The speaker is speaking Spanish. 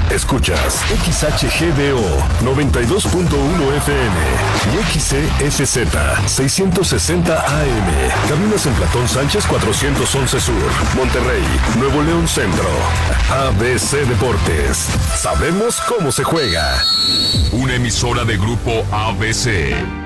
Escuchas XHGDO 92.1 FM y XCFZ 660 AM. Cabinas en Platón Sánchez 411 Sur, Monterrey, Nuevo León Centro. ABC Deportes. Sabemos cómo se juega. Una emisora de Grupo ABC.